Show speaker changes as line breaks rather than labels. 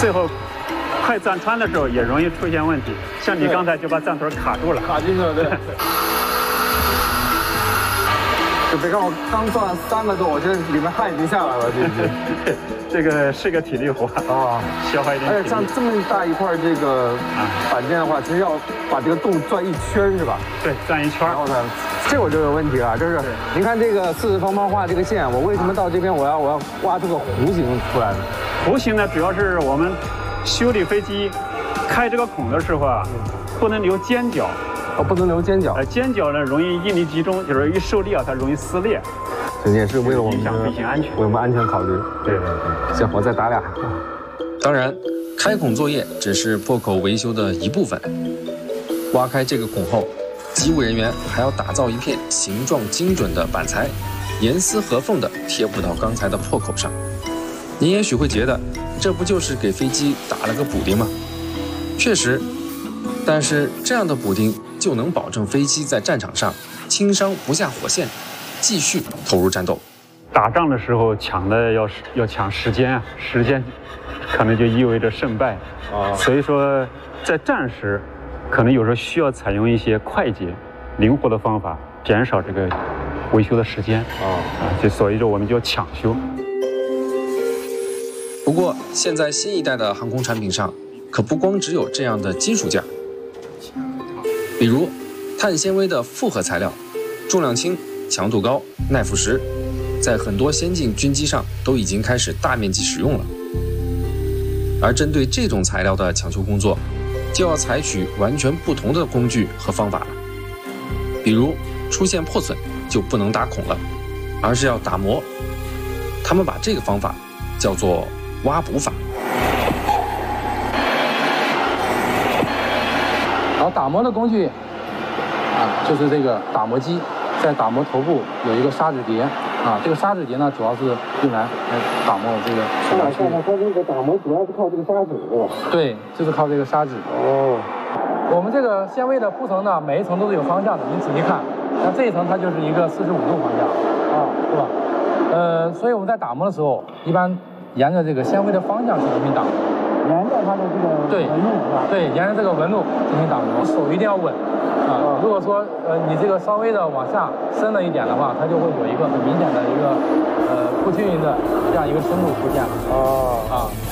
最后快钻穿的时候也容易出现问题。像你刚才就把钻头卡住了，
卡进去了，对。就别看我刚钻3个洞，我觉得里面汗已经下来了，
这个是个体力活啊，消耗一点体力。
而且像这么大一块这个板件的话，其实要把这个洞钻1圈是吧？
对，钻1圈。然后呢，
这我就有问题了，就是您看这个4四方方画这个线，我为什么到这边我要挖出个弧形出来呢？
弧形呢，主要是我们修理飞机开这个孔的时候啊，不能留尖角。
不能留尖角。
尖角呢容易应力集中，就是一受力啊，它容易撕裂。
这也是为了我们
影响飞行安全，
为我们安全考虑。对。行，我再打俩。
当然，开孔作业只是破口维修的一部分。挖开这个孔后，机务人员还要打造一片形状精准的板材，严丝合缝地贴补到刚才的破口上。您也许会觉得，这不就是给飞机打了个补丁吗？确实，但是这样的补丁就能保证飞机在战场上轻伤不下火线，继续投入战斗。
打仗的时候抢的要抢时间啊，时间可能就意味着胜败啊。所以说，在战时，可能有时候需要采用一些快捷、灵活的方法，减少这个维修的时间就所以说我们就抢修。
不过，现在新一代的航空产品上，可不光只有这样的金属件，比如碳纤维的复合材料，重量轻、强度高、耐腐蚀，在很多先进军机上都已经开始大面积使用了。而针对这种材料的抢修工作，就要采取完全不同的工具和方法了。比如出现破损就不能打孔了，而是要打磨。他们把这个方法叫做挖补法。
然后打磨的工具就是这个打磨机，在打磨头部有一个砂纸碟这个砂纸碟呢，主要是用来打磨这个塑料区域。它这个打磨主要是靠这个砂纸是吧？对，就是靠这个砂纸。我们这个纤维的铺层呢，每一层都是有方向的，您仔细看，那这一层它就是一个45度方向是吧？所以我们在打磨的时候，一般沿着这个纤维的方向去进行打磨。沿着它的这个纹路是吧？对，沿着这个纹路进行打磨，手一定要稳如果说你这个稍微的往下深了一点的话，它就会有一个很明显的一个不均匀的这样一个深度出现